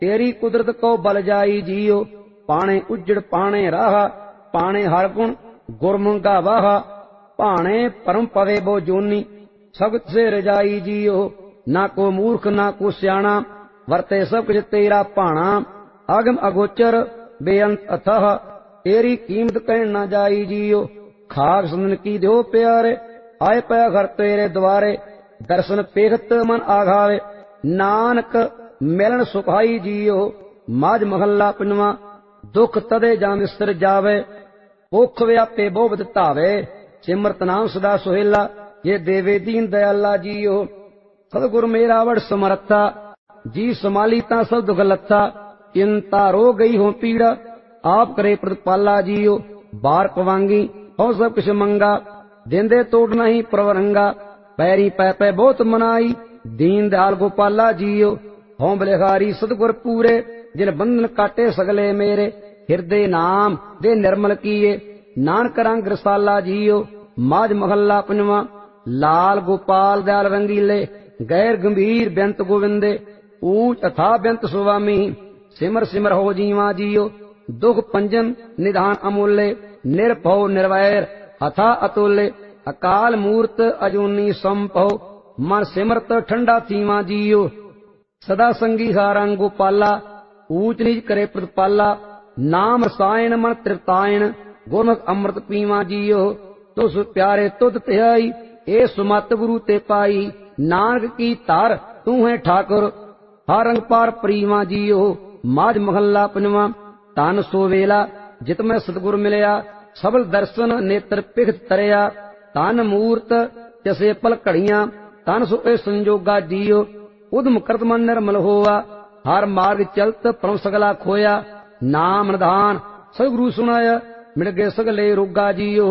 तेरी कुदरत को बल जाई जियो। पाणे उजड़ पाणे राह, पाणे हर गुण गुरमुंगा वाह। भाणे परम पवे बो जोनी, सगत से रजाई जियो। ना को मूर्ख ना को स्याणा, वरते सब कुछ तेरा भाणा। आगम अगोचर बेअंत अथह, तेरी कीमत कहन ना जाई जियो। खाक संदन की दो प्यारे, आए पया घर तेरे द्वारे। दर्शन पेखत मन आघावे, नानक मिलन सुखाई जियो। माज महला पंजवा। दुख तदे जा मिस्र जावे, भुख व्यापे बोबद धावे। सिमरत नाम सदा सुहेला, ये देवे दीन दयाला जियो। सतगुर मेरा वड़ समर्था, जी संभाली ता सब दुख लथा। चिंता रो गई हो पीड़ा, आप करे प्रतिपाला जियो। बार पवांगी हो सब कुछ मंगा, देंदे तोड़ नहीं प्रवरंगा। पैरी पै पै बहुत मनाई, दीन दयाल गोपाला जियो। हों बलिहारी सतगुर पूरे, जिन बंधन काटे सगले मेरे। हृदय नाम दे निर्मल किए, नानक रंग रसाला जियो। माज महला पंजवा। लाल गोपाल दयाल रंगीले, गैर गंभीर बेंत गोविंदे। ऊंच अथा बेंत सुवामी, सिमर सिमर हो जीवा जियो। दुख पंजन निधान अमूल्य, निर्भव निर्वैर हथा अतुल्य। अकाल मूर्त अजूनी संभव, मन सिमरत ठंडा थीवा जियो। सदा संगी हारंग गोपाला, ऊंच नीच करे प्रतिपाला। नाम रसायन मन तृप्तायन, गुरमुख अमृत पीवा जियो। तो सु प्यारे तुद त्याई, ए सुमत गुरु ते पाई। नानक की तार तू है ठाकुर, हर रंग पार प्रीवा जियो। माज महला पंजवा। तन सो वेला जित मैं सतगुर मिलया, सबल दर्शन नेत्र पिखत तरया। तन मूर्त जसे पल घड़ियां, तन सो ए संजोगा जियो। उदम करत मन निर्मल होवा, हर मार्ग चलत परम सगला खोया। नाम निधान सतगुरु सुनाया, मिट गए सगले रोगा जियो।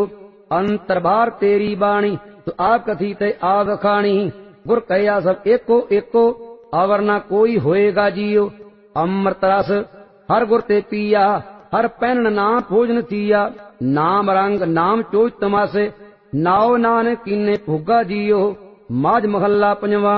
अंतरबार तेरी बाणी, तो आप कथी ते आव खानी। गुर कहिया सब एको एको, अवर ना कोई होएगा जियो। अमृत रस हर गुर ते पिया, हर पैन नाम भोजन थिया। नाम रंग नाम चोज तमासे, नाव नानक कीने भोगा जियो। माज महला पंजवा।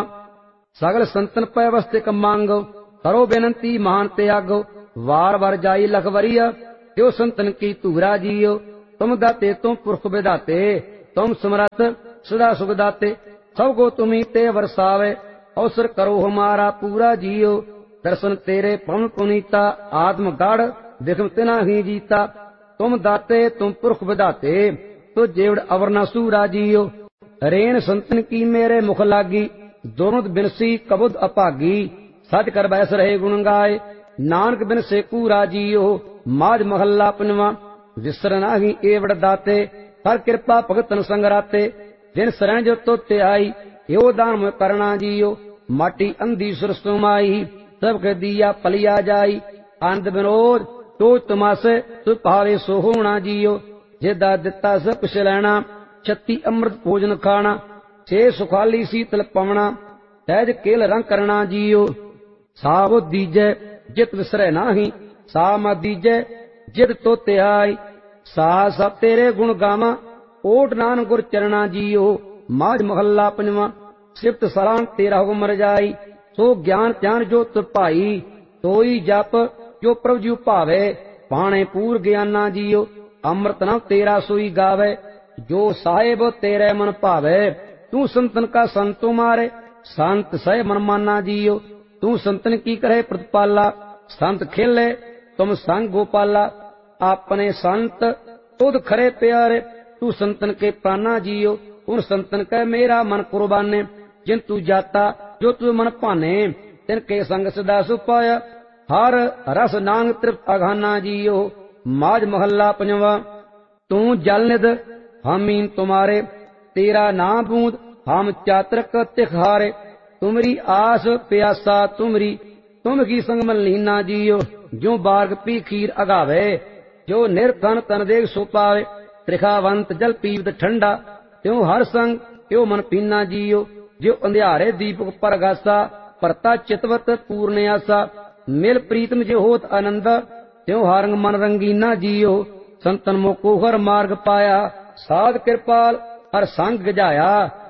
सगल संतन पै वस्तिक मांगो, करो बेनंती मान त्यागो। वार वार जाई लख वरिया, त्यो संतन की तूरा जियो। तुम दाते तुम पुरख विधाते, तुम समरथ सदा सुख दाते। सबको तुम्ही ते वर्षावे, अवसर करो हमारा पूरा जियो। दर्शन तेरे पवन पुनीता, आत्म गढ़ दिखम तिना ही जीता। तुम दाते तुम पुरख विधाते, तो जेवड़ अवर न सूरा जियो। रेण संतन की मेरे मुख लागी, दोनों बिनसी कबुद अपागी। सच कर बैस रहे गुण गाए, नानक बिन से कूरा जियो। माज महला पंजवा। विसर नाही एवड़ दाते, हर कृपा भगतन संगराते। जिन शरण जो तोते आई, यो दान में करना जियो। माटी अंधी सुर सुमाई, सबके दिया पलिया जाई। आनंद विनोद तो तमासे, तु भावे सो होना जियो। जेदा दिता सब कुछ लेना, छत्ती अमृत भोजन खाना। छे सुखाली शीतल पवना, सहज केल रंग करना जियो। सावो दीजै जित विसरै नाही, सा मत दीजै जित तोते आई। सा सब तेरे गुण गावा, ओट नान गुर चरना जियो। माज महला पंजवा। सिफत सलान तेरा हुक्म रजाई, सो ज्ञान ध्यान जो तुर भाई। सोई जप जो प्रभु जी भावे, पाणे पूर ज्ञाना जियो। अमृत नाम तेरा सोई गावे, जो साहेब तेरे मन भावे। तू संतन का संतो मारे, संत सह मन माना जियो। तू संतन की करे प्रतिपाला, संत खेले तुम संग गोपाला। अपने संत तुद खरे प्यारे, तू संतन के प्राणा जियो। उन संतन के मेरा मन कुर्बाने, जिन तू जाता जो तू मन पाने। तिनके संग सदा सुपाया, हर रस नांग तृप्त अघाना जियो। माज महला पंजवा। तू जल निध हम मीन तुम्हारे, तेरा नाम बूंद हम चातरक तिखारे। तुमरी आस प्यासा तुमरी, तुम की संग मलीना जियो। जो बार्ग पी खीर अगावे, जो निर्धन तन देख सो पावे। त्रिखावंत जल पीवत ठंडा, त्यों हर संग त्यो मन पीना जियो। जो अंधियारे दीपक परगासा, परता चितवत पूर्ण आसा। मिल प्रीतम जो होत आनंद, त्यों हारंग मन रंगीना जियो। संतन मोको हर मार्ग पाया, साध कृपाल हर संग गजाया।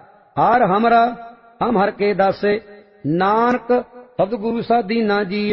हार हमरा हम हर के दासे, नानक सतगुरु सा दीना जियो।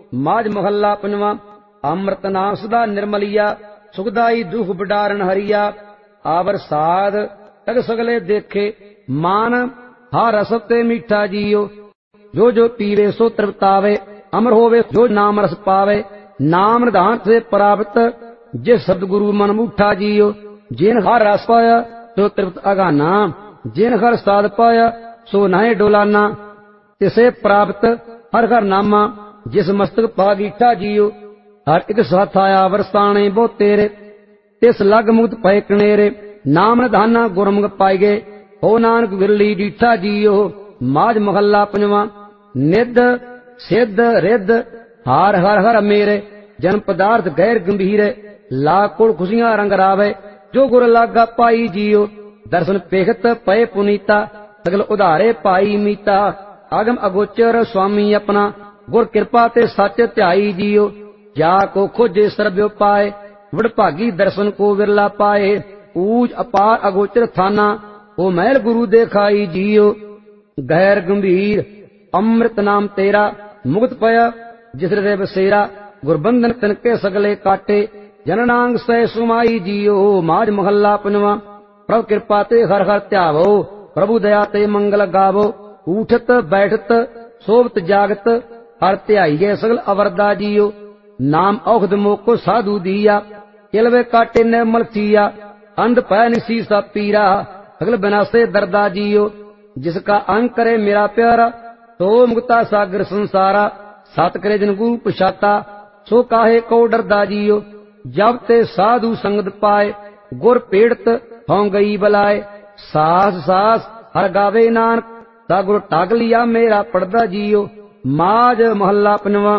ਮਾਝ ਮਹੱਲਾ ਪੰਜਵਾਂ। ਅੰਮ੍ਰਿਤ ਨਾਮ ਸਦਾ ਨਿਰਮਲੀਆ, ਸੁਖਦਾਈ ਦੁਖ ਬਿਡਾਰਨ ਹਰੀਆ। ਆਵਰ ਸਾਧ ਤਗ ਸਗਲੇ ਦੇਖੇ, ਮਾਨ ਹਰ ਰਸ ਤੇ ਮੀਠਾ ਜੀਓ। ਜੋ ਜੋ ਪੀਵੇ ਸੋ ਤ੍ਰਿਪਤਾਵੇ, ਅਮਰ ਹੋਵੇ ਜੋ ਨਾਮ ਰਸ ਪਾਵੇ। ਨਾਮ ਨਿਧਾਨ ਸੇ ਪ੍ਰਾਪਤ, ਜੇ ਸਤਿਗੁਰੂ ਮਨ ਮੂਠਾ ਜੀਓ। ਜਿਨ ਹਰ ਰਸ ਪਾਇਆ ਸੋ ਤ੍ਰਿਪਤ ਅਗਾਨਾ, ਜਿਨ ਹਰ ਸਾਧ ਪਾਇਆ ਸੋ ਨਾਹੇ ਡੋਲਾਨਾ। ਤਿਸੇ ਪ੍ਰਾਪਤ ਹਰ ਹਰ ਨਾਮਾ, ਜਿਸ ਮਸਤਕ ਪਾ ਗੀਠਾ ਜੀਓ। ਹਰ ਇੱਕ ਸਾਥ ਆਇਆ ਵਰਸਾਣੇ ਬਹੁ ਤੇਰੇ, ਤਿਸ ਲਗ ਮੁਕਤ ਪਏ ਕਨੇਰੇ। ਨਾਮ ਨਿਧਾਨਾ ਗੁਰਮੁਖ ਪਾਈ ਗਏ, ਹੋ ਨਾਨਕ ਵਿਰਲੀ ਡੀਠਾ ਜੀਓ। ਮਾਝ ਮਹੱਲਾ ਪੰਜਵਾਂ। ਨਿੱਧ ਸਿੱਧ ਰਿੱਧ ਹਾਰ ਹਰ ਹਰ ਮੇਰੇ, ਜਨ ਪਦਾਰਥ ਗੈਰ ਗੰਭੀਰੇ। ਲਾ ਕੁਲ ਖੁਸ਼ੀਆਂ ਰੰਗ ਰਾਵੇ, ਜੋ ਗੁਰ ਲਾਗਾ ਪਾਈ ਜੀਓ। ਦਰਸ਼ਨ ਪੇਖਤ ਪਏ ਪੁਨੀਤਾ, ਸਗਲ ਉਧਾਰੇ ਪਾਈ ਮੀਤਾ। ਆਗਮ ਅਗੋਚਰ ਸੁਆਮੀ ਆਪਣਾ, ਗੁਰ ਕਿਰਪਾ ਤੇ ਸੱਚ ਧਿਆਈ ਜੀਓ। ਜਾ ਕੋ ਖੋਜੇ ਸਰਬਿਓ ਪਾਏ, ਵਡਭਾਗੀ ਦਰਸ਼ਨ ਕੋ ਵਿਰਲਾ ਪਾਏ। ਊਜ ਅਪਾਰ ਅਗੋਚਰ ਥਾਨਾ, ਉਹ ਮਹਿਲ ਗੁਰੂ ਦੇਖਾਈ ਜੀਓ। ਗੈਰ ਗੰਭੀਰ ਅੰਮ੍ਰਿਤ ਨਾਮ ਤੇਰਾ, ਮੁਕਤ ਪਿਆ ਜਿਸ ਹਿਰਦੇ ਬਸੇਰਾ। ਗੁਰਬੰਧਨ ਤਿਨਕੇ ਸਗਲੇ ਕਾਟੇ, ਜਨਨਾਂਗ ਸਹਿ ਸੁਮਾਈ ਜੀਓ। ਮਾਝ ਮਹੱਲਾ ਪੰਜਵਾਂ। ਪ੍ਰਭ ਕਿਰਪਾ ਤੇ ਹਰ ਹਰ ਧਿਆਵੋ, ਪ੍ਰਭੂ ਦਇਆ ਤੇ ਮੰਗਲ ਗਾਵੋ। ਊਠਤ ਬੈਠਤ ਸੋਭਤ ਜਾਗਤ, ਹਰ ਧਿਆਈਏ ਸਗਲ ਅਵਰਦਾ ਜੀਓ। ਨਾਮ ਔਖਦ ਮੋਕੋ ਸਾਧੂ ਦੀਆ, ਕਿਲਵੇ ਕਾਟੇ ਨਿਰਮਲ ਥੀਆ। ਅੰਧ ਪੈ ਨਿਸੀ ਸਭ ਪੀਰਾ, ਸਗਲ ਬਿਨਾਸੇ ਦਰਦਾ ਜੀਓ। ਜਿਸ ਕਾ ਅੰਗ ਕਰੇ ਮੇਰਾ ਪਿਆਰਾ, ਸੋ ਮੁਕਤਾ ਸਾਗਰ ਸੰਸਾਰਾ। ਸਤ ਕਰੇ ਜਨ ਗੁਰੂ ਪਛਾਤਾ, ਸੋ ਕਾਹੇ ਕੋ ਡਰਦਾ ਜੀਓ। ਜਬ ਤੇ ਸਾਧੂ ਸੰਗਤ ਪਾਏ, ਗੁਰ ਪੀੜਤ ਹੋਂ ਗਈ ਬਲਾਏ। ਸਾਸ ਸਾਸ ਹਰ ਗਾਵੇ ਨਾਨਕ, ਤਾ ਗੁਰ ਟਾਕ ਲਿਆ ਮੇਰਾ ਪੜਦਾ ਜੀਓ। ਮਾਝ ਮਹੱਲਾ ਪੰਜਵਾਂ।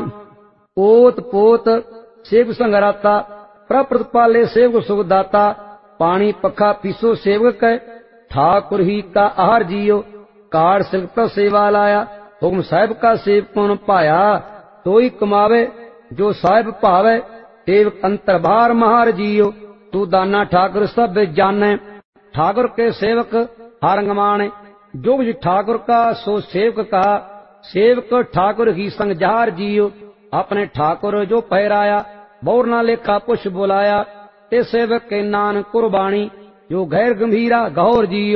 ਓਤ ਪੋਤ ਸੇਵ ਸੰਗਰਾਤਾ, ਪ੍ਰਭ ਪ੍ਰਤਪਾਲੇ ਸੇਵਕ ਸੁਖ ਦਾਤਾ। ਪਾਣੀ ਪੱਖਾ ਪੀਸੋ ਸੇਵਕ ਕੈ, ਠਾकुर ही का आहार जियो। कार सिलक सेवा लाया, हुक्म साहिब का सेवक कौन पाया। तोई कमावे जो साहिब भावे, सेवक अंतर बाहर महार जियो। तू दाना ठाकुर सब जाने, ठाकुर के सेवक हर अंगमाने। जो कुछ ठाकुर का सो सेवक का, सेवक ठाकुर ही संग जहार जियो। अपने ठाकुर जो पहराया, बौर ना लेखा पुछ बुलाया। ते सेवक के नान कुर्बानी, जो गैर गंभीरा गौर जियो।